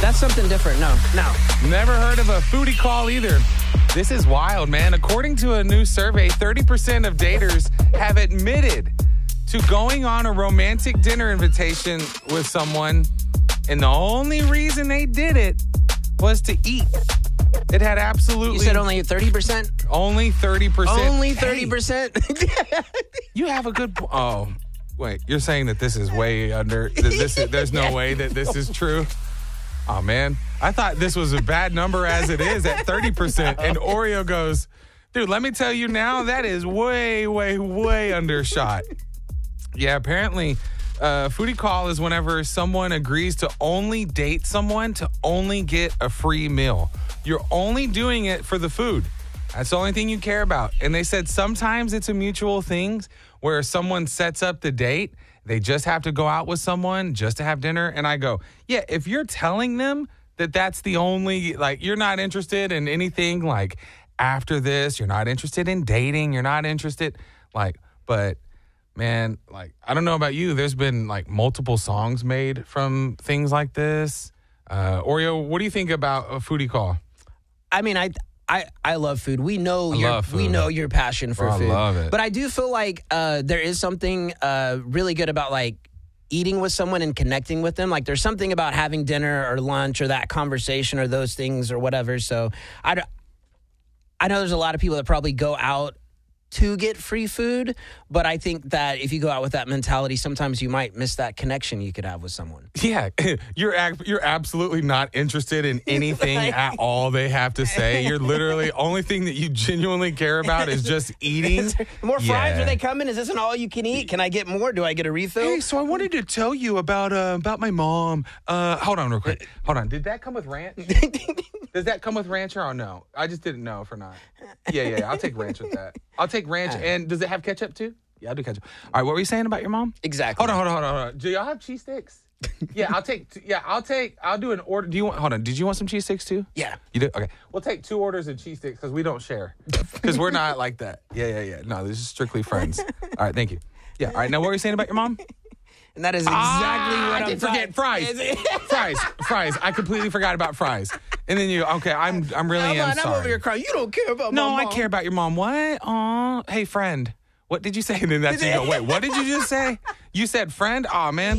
That's something different. No. Never heard of a foodie call either. This is wild, man. According to a new survey, 30% of daters have admitted to going on a romantic dinner invitation with someone, and the only reason they did it was to eat. It had absolutely... You said only 30%? Only 30%. Only 30%? You have a good... Oh, wait. You're saying that this is way under... There's no way that this is true? Oh, man. I thought this was a bad number as it is at 30%. And Oreo goes, dude, let me tell you now, that is way, way, way undershot. Yeah, apparently, foodie call is whenever someone agrees to only date someone to only get a free meal. You're only doing it for the food. That's the only thing you care about. And they said sometimes it's a mutual thing where someone sets up the date. They just have to go out with someone just to have dinner. And I go, yeah, if you're telling them that that's the only, like, you're not interested in anything, like, after this, you're not interested in dating, you're not interested, like, but, man, like, I don't know about you. There's been, like, multiple songs made from things like this. Oreo, what do you think about a foodie call? I mean, I love food. We know your passion for food. I love it. But I do feel like there is something really good about like eating with someone and connecting with them. Like there's something about having dinner or lunch or that conversation or those things or whatever. So I know there's a lot of people that probably go out to get free food, but I think that if you go out with that mentality, sometimes you might miss that connection you could have with someone. Yeah, you're absolutely not interested in anything at all they have to say. You're literally, only thing that you genuinely care about is just eating. More fries, are they coming? Is this an all you can eat? Can I get more? Do I get a refill? Hey, so I wanted to tell you about my mom. Hold on real quick. Hold on. Did that come with ranch? Does that come with ranch or no? I just didn't know for not. Yeah. I'll take ranch with that. I'll take ranch. And does it have ketchup too? Yeah, I'll do ketchup. All right, what were you saying about your mom? Exactly. Hold on. Do y'all have cheese sticks? Yeah, I'll do an order. Did you want some cheese sticks too? Yeah. You do? Okay. We'll take 2 orders of cheese sticks because we don't share. Because we're not like that. Yeah. No, this is strictly friends. All right, thank you. Yeah, all right. Now, what were you saying about your mom? And that is exactly what I did forget fries. Fries. I completely forgot about fries. And then I'm really sorry. I'm over here crying. You don't care about my mom. No, I care about your mom. What? Aw, hey, friend. What did you say? And then that's you go, wait, what did you just say? You said friend? Aw, man.